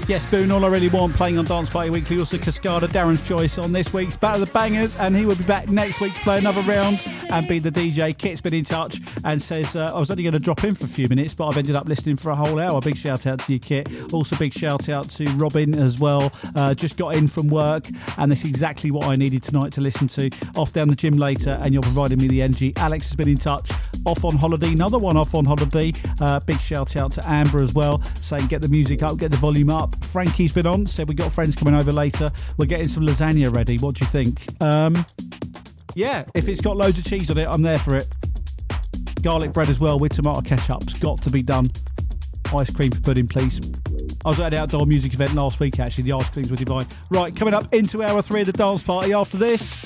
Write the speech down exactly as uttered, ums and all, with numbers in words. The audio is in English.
Yes, Boone, all I really want, playing on Dance Party Weekly. Also Cascada, Darren's choice on this week's Battle of the Bangers, and he will be back next week to play another round and be the D J. Kit's been in touch and says, uh, I was only going to drop in for a few minutes, but I've ended up listening for a whole hour. Big shout out to you, Kit. Also big shout out to Robin as well. Uh, just got in from work, and this is exactly what I needed tonight to listen to. Off down the gym later, and you're providing me the energy. Alex has been in touch, off on holiday, another one off on holiday. Uh, big shout out to Amber as well, saying get the music up, get the volume up. Frankie's been on, said we got friends coming over later. We're getting some lasagna ready. What do you think? Um, yeah, if it's got loads of cheese on it, I'm there for it. Garlic bread as well with tomato ketchup's got to be done. Ice cream for pudding, please. I was at an outdoor music event last week, actually. The ice creams were divine. Right, coming up into hour three of the dance party after this.